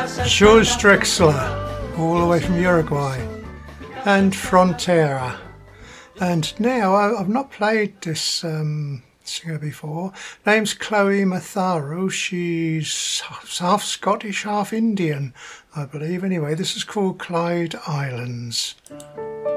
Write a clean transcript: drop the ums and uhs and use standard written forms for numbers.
Jules Drexler, all the way from Uruguay, and Frontera. And now I've not played this singer before. Name's Chloe Matharu. She's half Scottish, half Indian, I believe. Anyway, this is called Clyde Islands.